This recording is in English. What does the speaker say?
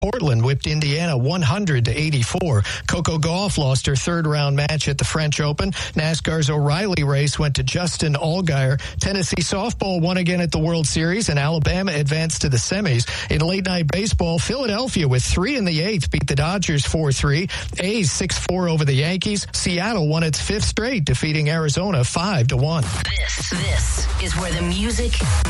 Portland whipped Indiana 100-84. Coco Gauff lost her third-round match at the French Open. NASCAR's O'Reilly race went to Justin Allgaier. Tennessee softball won again at the World Series, and Alabama advanced to the semis. In late-night baseball, Philadelphia with 3 in the 8th beat the Dodgers 4-3. A's 6-4 over the Yankees. Seattle won its 5th straight, defeating Arizona 5-1. This is where the music